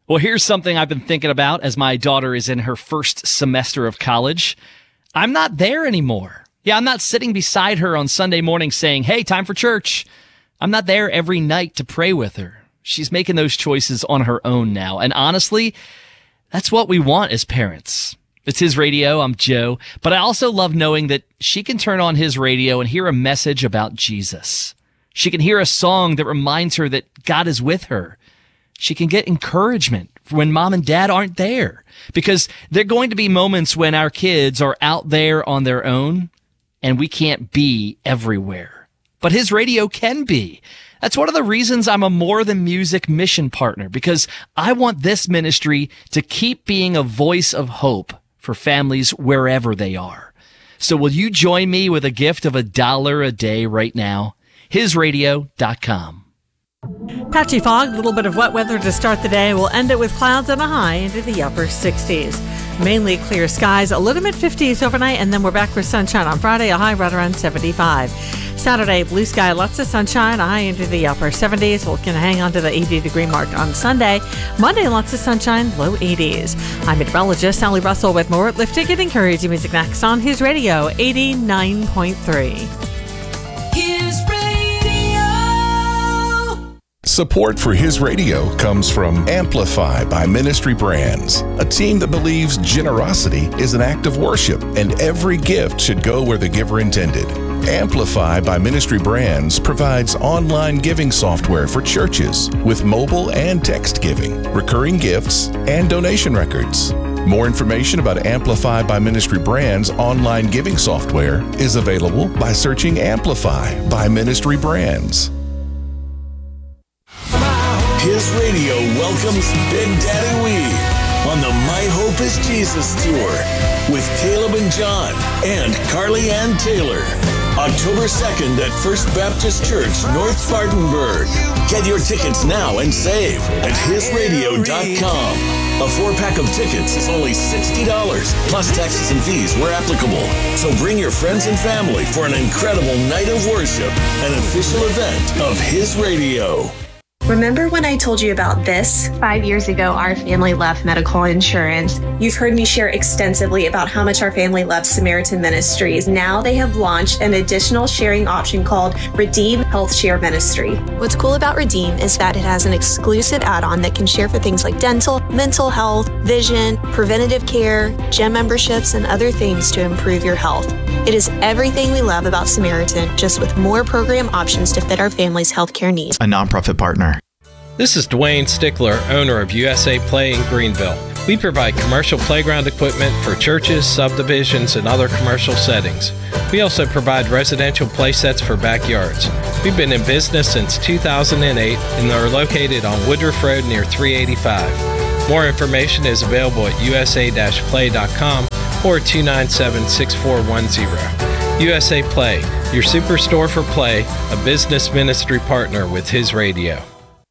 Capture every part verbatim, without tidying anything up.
Well, here's something I've been thinking about as my daughter is in her first semester of college. I'm not there anymore. Yeah, I'm not sitting beside her on Sunday morning saying, hey, time for church. I'm not there every night to pray with her. She's making those choices on her own now. And honestly, that's what we want as parents. It's His Radio. I'm Joe. But I also love knowing that she can turn on His Radio and hear a message about Jesus. She can hear a song that reminds her that God is with her. She can get encouragement when mom and dad aren't there, because there are going to be moments when our kids are out there on their own and we can't be everywhere. But His Radio can be. That's one of the reasons I'm a More Than Music mission partner, because I want this ministry to keep being a voice of hope for families wherever they are. So will you join me with a gift of a dollar a day right now? his radio dot com. Patchy fog, a little bit of wet weather to start the day. We'll end it with clouds and a high into the upper sixties. Mainly clear skies, a little mid fifties overnight, and then we're back with sunshine on Friday, a high right around seventy-five. Saturday, blue sky, lots of sunshine, a high into the upper seventies. We're going to hang on to the eighty degree mark on Sunday. Monday, lots of sunshine, low eighties. I'm meteorologist Sally Russell with more Lifting and Encouraging Music next on His Radio eighty-nine point three. His Radio. Support for His Radio comes from Amplify by Ministry Brands, a team that believes generosity is an act of worship and every gift should go where the giver intended. Amplify by Ministry Brands provides online giving software for churches with mobile and text giving, recurring gifts, and donation records. More information about Amplify by Ministry Brands online giving software is available by searching Amplify by Ministry Brands. His Radio welcomes Big Daddy Weave on the My Hope is Jesus tour with Caleb and John and Carly Ann Taylor. October second at First Baptist Church, North Spartanburg. Get your tickets now and save at his radio dot com. A four-pack of tickets is only sixty dollars, plus taxes and fees where applicable. So bring your friends and family for an incredible night of worship, an official event of His Radio. Remember when I told you about this? Five years ago, our family left medical insurance. You've heard me share extensively about how much our family loves Samaritan Ministries. Now they have launched an additional sharing option called Redeem Health Share Ministry. What's cool about Redeem is that it has an exclusive add-on that can share for things like dental, mental health, vision, preventative care, gym memberships, and other things to improve your health. It is everything we love about Samaritan, just with more program options to fit our family's healthcare needs. A nonprofit partner. This is Dwayne Stickler, owner of U S A Play in Greenville. We provide commercial playground equipment for churches, subdivisions, and other commercial settings. We also provide residential play sets for backyards. We've been in business since two thousand eight and are located on Woodruff Road near three eighty-five. More information is available at u s a dash play dot com or two nine seven, six four one zero. U S A Play, your superstore for play, a business ministry partner with His Radio.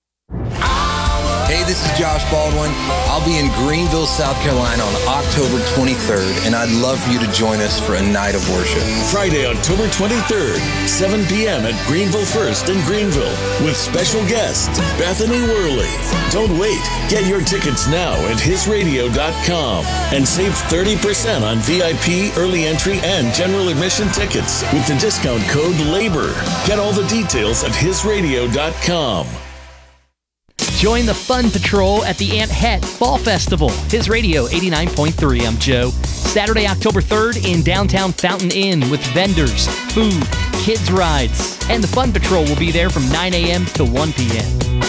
Hey, this is Josh Baldwin. I'll be in Greenville, South Carolina on October twenty-third, and I'd love for you to join us for a night of worship. Friday, October twenty-third, seven p.m. at Greenville First in Greenville with special guest Bethany Worley. Don't wait. Get your tickets now at his radio dot com and save thirty percent on V I P, early entry, and general admission tickets with the discount code LABOR. Get all the details at his radio dot com. Join the Fun Patrol at the Aunt Het Fall Festival. His Radio eighty-nine point three. I'm Joe. Saturday, October third in downtown Fountain Inn with vendors, food, kids rides, and the Fun Patrol will be there from nine a.m. to one p.m.